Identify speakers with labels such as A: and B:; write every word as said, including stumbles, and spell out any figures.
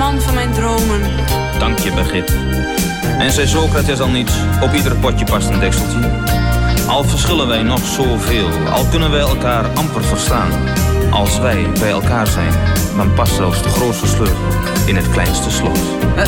A: man van mijn dromen.
B: Dank je, Begit. En zei Socrates al niet, op ieder potje past een dekseltje. Al verschillen wij nog zoveel, al kunnen wij elkaar amper verstaan. Als wij bij elkaar zijn, dan past zelfs de grootste sleutel in het kleinste slot.
A: Uh,